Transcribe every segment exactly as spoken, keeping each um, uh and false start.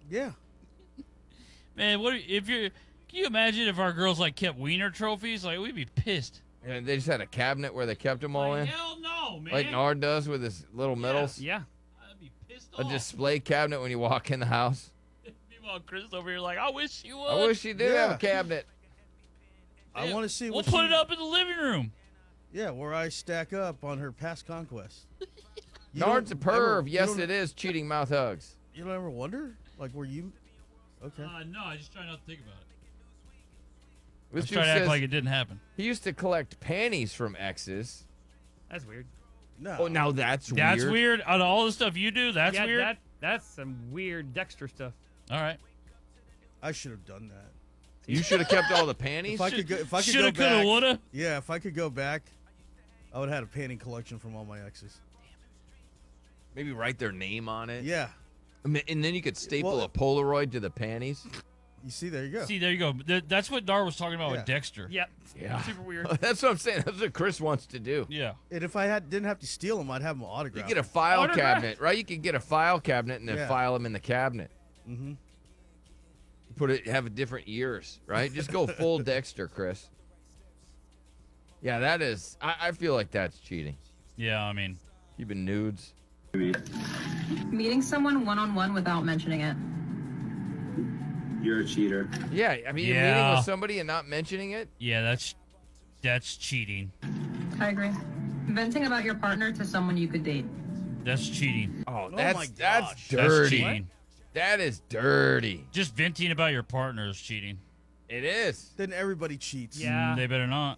Yeah. Man, what if you're? Can you imagine if our girls like kept wiener trophies? Like we'd be pissed. And they just had a cabinet where they kept them all Like, in, hell no, man. like Nard does with his little medals. Yeah. I'd be pissed A off. display cabinet when you walk in the house. Meanwhile, Chris over here like, I wish you would. I wish you did have Yeah. a cabinet. I want to see We'll what put she- it up in the living room. Yeah, where I stack up on her past conquests. You Nard's a don't ever- perv. you Yes, don't- it is. Cheating mouth hugs. You don't ever wonder? Like, were you... Okay. Uh, no, I just try not to think about it. This Just dude try to act says like it didn't happen. he used to collect panties from exes. That's weird. No. Oh, now that's, That's weird. weird. Out of all the stuff you do, that's yeah, weird. That, that's some weird Dexter stuff. All right. I should have done that. You should have kept all the panties. If I could go, if I could Shoulda, go coulda, back, woulda. yeah, if I could go back, I would have had a painting collection from all my exes. Maybe write their name on it. Yeah, I mean, and then you could staple Well- a Polaroid to the panties. you see, there you go. See, there you go. Th- That's what Dar was talking about Yeah. with Dexter. Yep. Yeah. Super weird. That's what I'm saying. That's what Chris wants to do. Yeah. And if I had didn't have to steal them, I'd have them You autographed. get a file Autograph. cabinet, right? You could get a file cabinet and then Yeah. file them in the cabinet. Mm-hmm. Put it, have it different years, right? Just go full Dexter, Chris. Yeah, that is. I, I feel like that's cheating. Yeah, I mean, Keeping nudes. Meeting someone one-on-one without mentioning it. You're a cheater. Yeah, I mean, you're meeting Yeah. with somebody and not mentioning it. yeah, that's that's cheating. I agree. Venting about your partner to someone you could date. That's cheating. Oh, my that's gosh. that's That's dirty. cheating. That is dirty. Just venting about your partner is cheating. It is. Then everybody cheats. Yeah. Mm, they better not.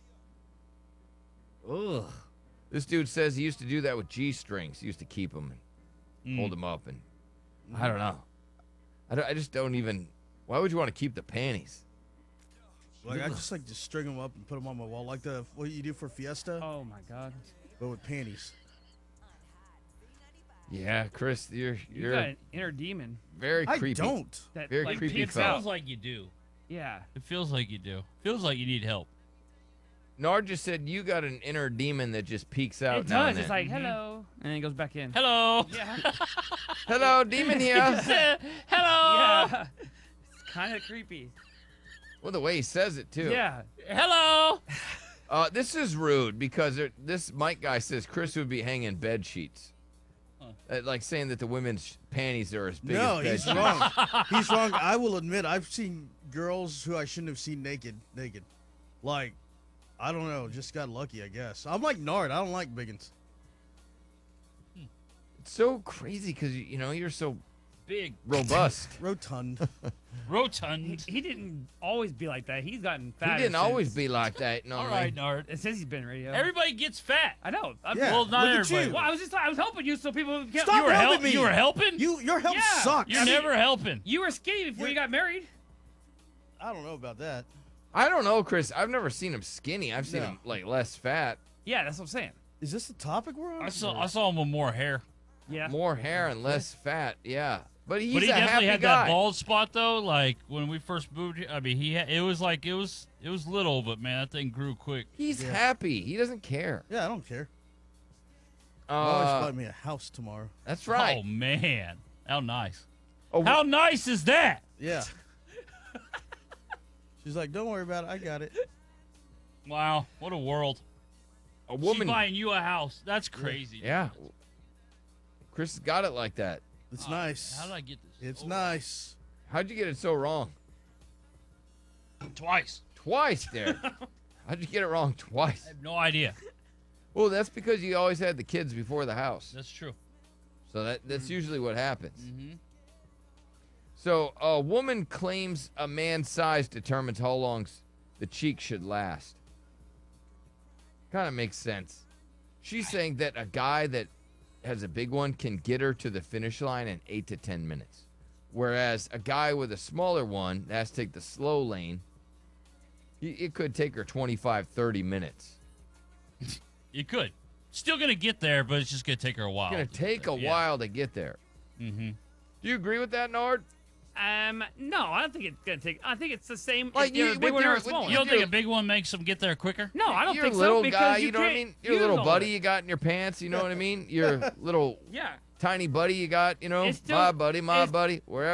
Ugh. This dude says he used to do that with G strings. He used to keep them and Mm. hold them up, and I don't know. I, don't, I just don't even. Why would you want to keep the panties? Like I just like to string them up and put them on my wall, like the what you do for Fiesta, Oh my God. but with panties. Yeah, Chris, you're You you're got an inner demon. very I creepy. don't. That Very like, creepy It peeks fella. feels out. like you do. Yeah. It feels like you do. Feels like you need help. Nard just said you got an inner demon that just peeks out. It now does. and It's then. like hello, and then it goes back in. Hello. Yeah. Hello, demon here. Hello. Yeah. It's kind of creepy. Well, the way he says it too. Yeah. Hello. Uh, this is rude because there, this Mike guy says Chris would be hanging bed sheets. Huh. Uh, like saying that the women's panties are as big No, as bed he's sheets. wrong. He's wrong. I will admit, I've seen girls who I shouldn't have seen naked. Naked, like, I don't know, just got lucky, I guess. I'm like Nard. I don't like biggins. It's so crazy because you, you know you're so Big. robust. Rotund. He, Rotund. he didn't always be like that. He's gotten he fat. didn't since- always be like that. No, All right, Nard. It says he's been radio. Everybody gets fat. I know. I'm, Yeah. Well, not look at everybody. you. Well, I was just I was helping you so people would get. Stop You were helping help- me. You were helping. You, your help Yeah. sucks. You're I mean- never helping. You were skinny before you got married. I don't know about that. I don't know, Chris. I've never seen him skinny. I've seen No. him like less fat, Yeah, that's what I'm saying. Is this the topic we're on? I saw. I saw him with more hair. Yeah. more hair and less fat. Yeah, but he's but he a definitely happy had guy. that bald spot though. Like when we first moved here, I mean, he had, it was like it was it was little, but man, that thing grew quick. He's Yeah. happy. He doesn't care. Yeah, I don't care. My wife's Uh, buying me a house tomorrow. that's right. Oh man, how nice! Oh, How nice is that? Yeah. She's like, don't worry about it. I got it. Wow, what a world! a She woman. buying you a house. That's crazy. Yeah. Chris has got it like that. It's Uh, nice. How did I get this? It's Oh, nice. How'd you get it so wrong? Twice. Twice, there. How'd you get it wrong twice? I have no idea. Well, that's because you always had the kids before the house. That's true. So that that's usually what happens. Mm-hmm. So a woman claims a man's size determines how long s- the cheek should last. Kind of makes sense. She's saying that a guy that has a big one can get her to the finish line in eight to ten minutes. Whereas a guy with a smaller one that has to take the slow lane, he, it could take her twenty-five, thirty minutes. You could. Still gonna get there, but it's just gonna take her a while. It's going to take a Yeah. while to get there. Mm-hmm. Do you agree with that, Nard? Um, no, I don't think it's gonna take. I think it's the same. Like if you're you- a big with one or your- a with small one. You don't You're- think a big one makes them get there quicker? No, I don't You're think a little so because guy, you, you know what I can't mean? Your use little all buddy of it. you got in your pants, you know what I mean? Your little Yeah. tiny buddy you got, you know? It's still- my buddy, my it's- buddy, wherever.